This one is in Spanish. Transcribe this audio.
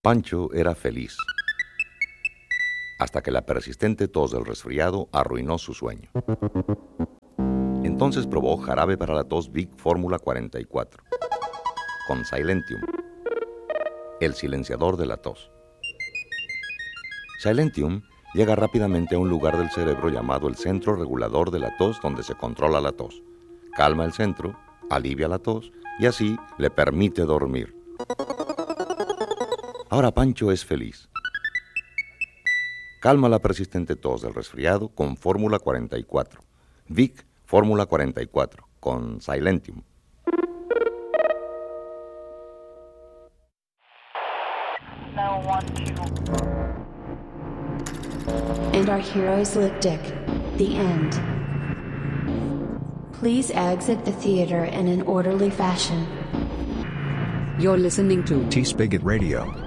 Pancho era feliz, hasta que la persistente tos del resfriado arruinó su sueño. Entonces probó jarabe para la tos Vic Fórmula 44, con Silentium, el silenciador de la tos. Silentium llega rápidamente a un lugar del cerebro llamado el centro regulador de la tos, donde se controla la tos. Calma el centro, alivia la tos y así le permite dormir. Ahora Pancho es feliz. Calma la persistente tos del resfriado con Fórmula 44. Vic Fórmula 44 con Silentium. And our hero is Lipdick. The end. Please exit the theater in an orderly fashion. You're listening to T-Spigot Radio.